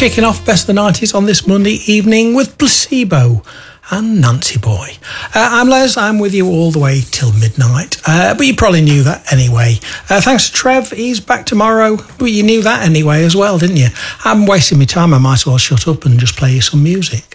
Kicking off Best of the 90s on this Monday evening with Placebo and Nancy Boy. I'm Les, I'm with you all the way till midnight, but you probably knew that anyway. Thanks to Trev, he's back tomorrow, but you knew that anyway as well, didn't you? I'm wasting my time, I might as well shut up and just play you some music.